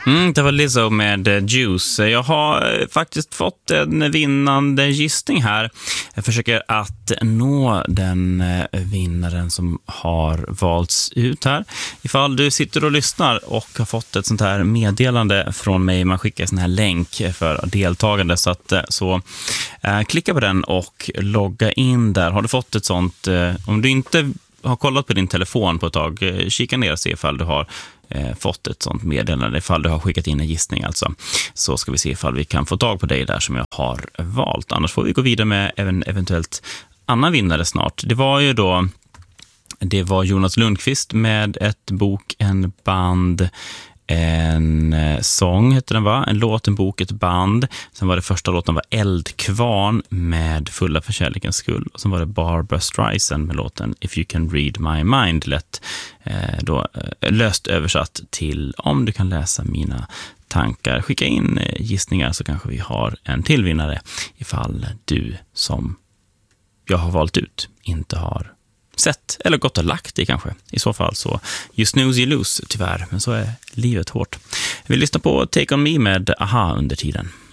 Det var Lizzo med Juice. Jag har faktiskt fått en vinnande gissning här. Jag försöker att nå den vinnaren som har valts ut här. Ifall du sitter och lyssnar och har fått ett sånt här meddelande från mig, man skickar en sån här länk för deltagande, så klicka på den och logga in där. Har du fått ett sånt, om du inte har kollat på din telefon på ett tag, kika ner och se ifall du har fått ett sånt meddelande, ifall du har skickat in en gissning alltså. Så ska vi se ifall vi kan få tag på dig där som jag har valt. Annars får vi gå vidare med även eventuellt annan vinnare snart. Det var Jonas Lundqvist med ett bok, en band, en sång heter den, va? En låt, en bok, ett band. Sen var det första låten var Eldkvarn med Fulla för kärlekens skull. Och sen var det Barbra Streisand med låten If You Can Read My Mind, lätt löst översatt till Om du kan läsa mina tankar. Skicka in gissningar så kanske vi har en tillvinnare ifall du som jag har valt ut inte har sett eller gått och lagt det kanske. I så fall så you snooze you lose tyvärr, men så är livet hårt. Vi lyssnar på Take On Me med Aha under tiden.